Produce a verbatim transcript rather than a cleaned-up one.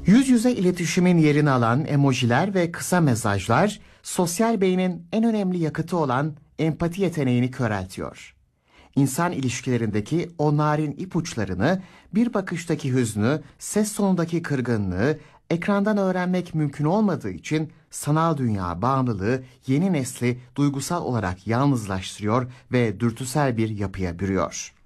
Yüz yüze iletişimin yerini alan emojiler ve kısa mesajlar, sosyal beynin en önemli yakıtı olan empati yeteneğini köreltiyor. İnsan ilişkilerindeki o narin ipuçlarını, bir bakıştaki hüznü, ses tonundaki kırgınlığı, ekrandan öğrenmek mümkün olmadığı için sanal dünya bağımlılığı yeni nesli duygusal olarak yalnızlaştırıyor ve dürtüsel bir yapıya bürüyor.